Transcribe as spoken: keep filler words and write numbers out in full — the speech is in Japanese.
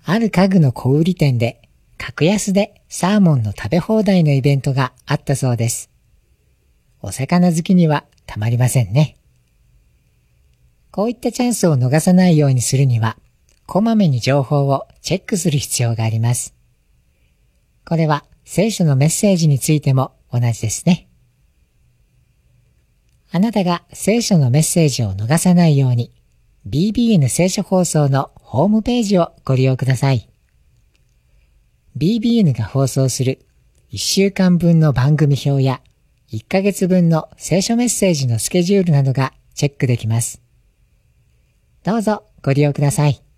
ある家具の小売店で格安でサーモンの食べ放題のイベントがあったそうです。お魚好きにはたまりませんね。こういったチャンスを逃さないようにするには、こまめに情報をチェックする必要があります。これは聖書のメッセージについても同じですね。あなたが聖書のメッセージを逃さないように、ビービーエヌ 聖書放送のホームページをご利用ください。ビービーエヌ が放送するいっしゅうかんぶんの番組表やいっかげつぶんの聖書メッセージのスケジュールなどがチェックできます。どうぞご利用ください。